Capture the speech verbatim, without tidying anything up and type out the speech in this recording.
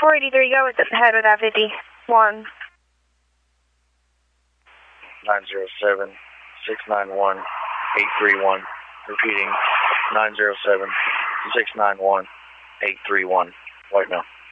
four eighty-three, go with the head with that fifty-one. nine zero seven, six nine one, eight three one. Repeating, nine zero seven, six nine one, eight three one. White now.